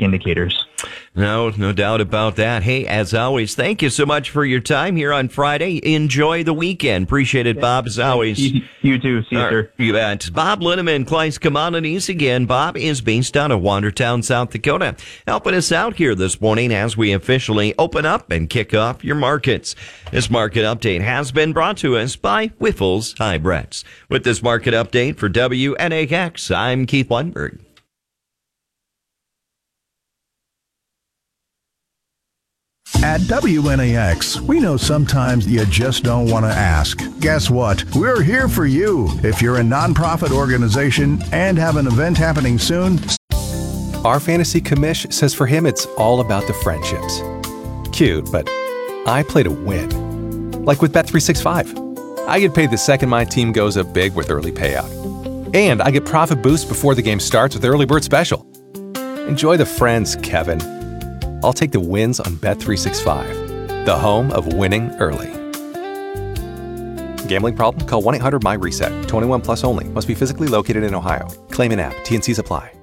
indicators. No doubt about that. Hey, as always, thank you so much for your time here on Friday. Enjoy the weekend. Appreciate it, Bob, as always. You too. See you, sir. You bet. Bob Linneman, Kleist Commodities again. Bob is based out of Watertown, South Dakota, helping us out here this morning as we officially open up and kick off your markets. This market update has been brought to us by Wiffles Hybrids. With this market update for WNAX, I'm Keith Weinberg. At WNAX, we know sometimes you just don't want to ask. Guess what? We're here for you. If you're a nonprofit organization and have an event happening soon, our fantasy commish says for him it's all about the friendships. Cute, but I play to win. Like with Bet365. I get paid the second my team goes up big with early payout. And I get profit boost before the game starts with Early Bird Special. Enjoy the friends, Kevin. I'll take the wins on Bet365, the home of winning early. Gambling problem? Call 1-800-MY-RESET. 21 plus only. Must be physically located in Ohio. Claim in app. T&Cs apply.